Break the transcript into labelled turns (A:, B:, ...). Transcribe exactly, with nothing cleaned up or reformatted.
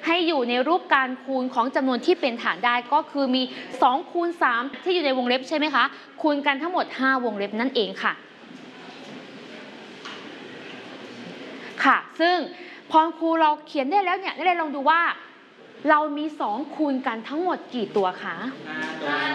A: ให้อยู่ในรูปการคูณของจำนวนที่เป็นฐานได้ก็คือมีสองคูณสามที่อยู่ในวงเล็บใช่ไหมคะคูณกันทั้งหมดห้าวงเล็บนั่นเองค่ะค่ะซึ่งพอครูเราเขียนได้แล้วเนี่ยนักเรียนลองดูว่าเรามีสองคูณกันทั้งหมดกี่ตัวคะ